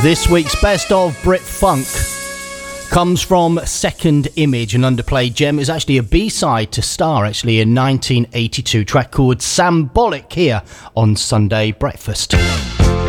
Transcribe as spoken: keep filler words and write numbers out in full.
This week's Best of Brit Funk comes from Second Image, an underplayed gem. It's actually a B-side to Star, actually, in nineteen eighty-two, track called Sambolic, here on Sunday Breakfast.